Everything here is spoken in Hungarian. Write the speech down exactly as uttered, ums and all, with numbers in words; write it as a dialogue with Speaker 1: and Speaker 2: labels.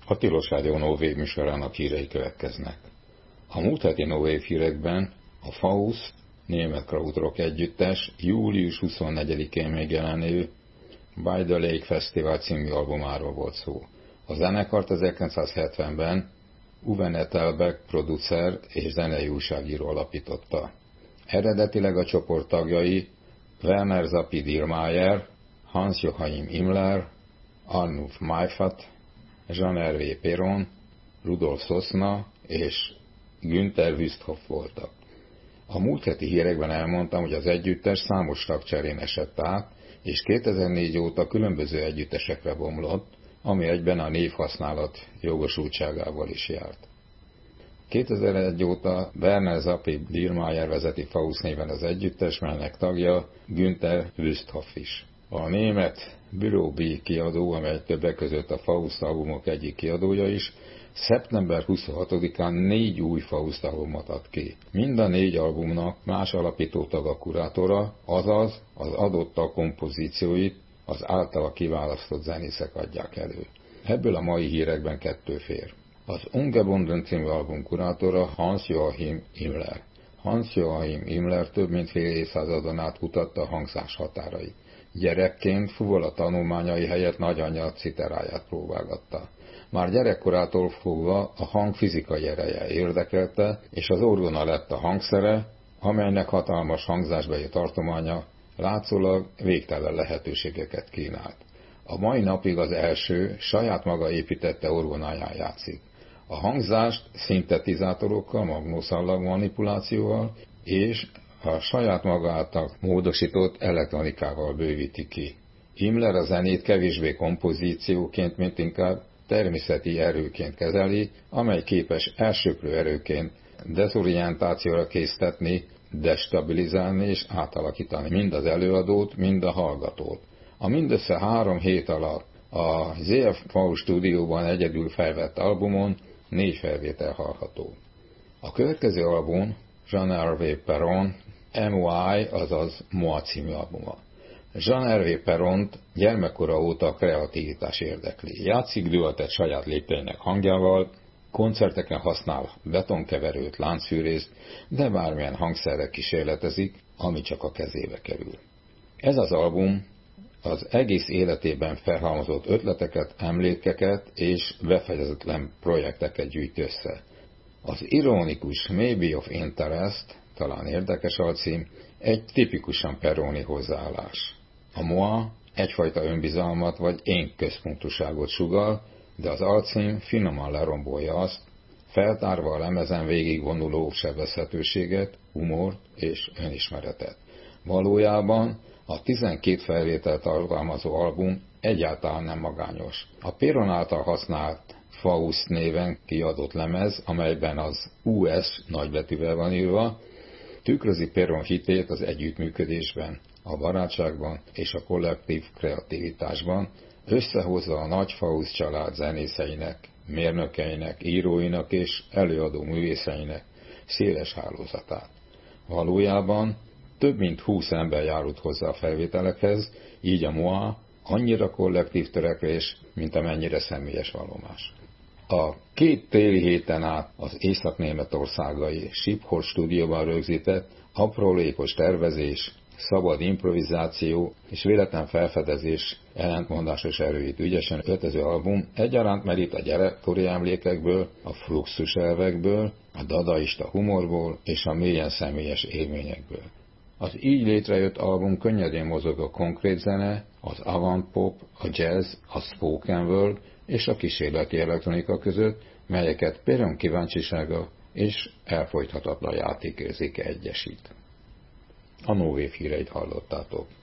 Speaker 1: A Tilos Rádió No Wave műsorának hírei következnek. A múlt heti No Wave hírekben a Faust, német krautrock együttes július huszonnegyedikén megjelenő By the Lake Festival című albumáról volt szó. A zenekart ezerkilencszázhetvenben Uwe Nettelbeck producer és zenei újságíró alapította. Eredetileg a csoport tagjai Werner Zappi-Diermayer, Hans-Joachim Immler, Arnulf Mayfat, Jean-Hervé Perron, Rudolf Sosna és Günther Wüsthoff voltak. A múlt heti hírekben elmondtam, hogy az együttes számos tagcserén esett át, és kétezer-négy óta különböző együttesekre bomlott, ami egyben a névhasználat jogosultságával is járt. kétezer-egy óta Werner Zappi-Diermayer vezeti Faust néven az együttes, melynek tagja Günther Wüsthoff is. A német Büro B kiadó, amely többek között a Faust albumok egyik kiadója is, szeptember huszonhatodikán négy új Faust albumot ad ki. Mind a négy albumnak más alapítótag a kurátora, azaz az adott tag kompozícióit az általa kiválasztott zenészek adják elő. Ebből a mai hírekben kettő fér. Az Ungebunden című album kurátora Hans-Joachim Immler. Hans-Joachim Immler több mint fél évszázadon át kutatta a hangzás határait. Gyerekként fuvola tanulmányai helyett nagyanyja citeráját próbálgatta. Már gyerekkorától fogva a hang fizikai ereje érdekelte, és az orgona lett a hangszere, amelynek hatalmas hangzásbeli tartománya látszólag végtelen lehetőségeket kínált. A mai napig az első saját maga építette orgonáján játszik. A hangzást szintetizátorokkal, magnószallag manipulációval és a saját maga által módosított elektronikával bővíti ki. Immler a zenét kevésbé kompozícióként, mint inkább természeti erőként kezeli, amely képes elsöprő erőként dezorientációra késztetni, destabilizálni és átalakítani mind az előadót, mind a hallgatót. A mindössze három hét alatt a zé ef Faust stúdióban egyedül felvett albumon négy felvétel hallható. A következő album Jean-Hervé Perron em o i, azaz Moi című albuma. Jean-Hervé Perront gyermekkora óta a kreativitás érdekli. Játszik duettet saját lépteinek hangjával, koncerteken használ betonkeverőt, láncfűrészt, de bármilyen hangszerre kísérletezik, ami csak a kezébe kerül. Ez az album az egész életében felhalmozott ötleteket, emlékeket és befejezetlen projekteket gyűjt össze. Az ironikus Maybe of Interest, talán érdekes alcím, egy tipikusan perroni hozzáállás. A Moi egyfajta önbizalmat vagy én központúságot sugall, de az alcím finoman lerombolja azt, feltárva a lemezen végigvonuló sebezhetőséget, humort és önismeretet. Valójában a tizenkét felvételt tartalmazó album egyáltalán nem magányos. A Perron által használt Faust néven kiadott lemez, amelyben az u es nagybetűvel van írva, tükrözi Perron hitét az együttműködésben, a barátságban és a kollektív kreativitásban, összehozza a nagy Faust család zenészeinek, mérnökeinek, íróinak és előadó művészeinek széles hálózatát. Valójában több mint húsz ember járult hozzá a felvételekhez, így a Moi annyira kollektív törekvés, mint amennyire személyes vallomás. A két téli héten át az észak-németországai Schiphol stúdióban rögzített aprólékos tervezés, szabad improvizáció és véletlen felfedezés ellentmondásos erőit ügyesen ötöző album egyaránt merít a gyerekkori emlékekből, a fluxus elvekből, a dadaista humorból és a mélyen személyes élményekből. Az így létrejött album könnyedén mozog a konkrét zene, az avant pop, a jazz, a spoken word és a kísérleti elektronika között, melyeket Perron kíváncsisága és elfolythatatlan játékérzéke egyesít. A No Wave híreit hallottátok.